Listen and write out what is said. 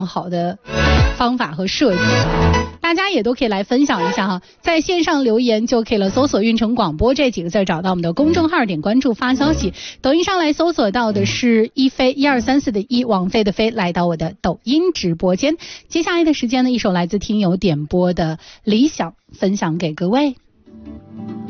好的方法和设计，大家也都可以来分享一下哈，在线上留言就可以了，搜索运城广播这几个字找到我们的公众号，点关注发消息。抖音上来搜索到的是一飞1234的一，王菲的飞，来到我的抖音直播间。接下来的时间呢，一首来自听友点播的理想分享给各位。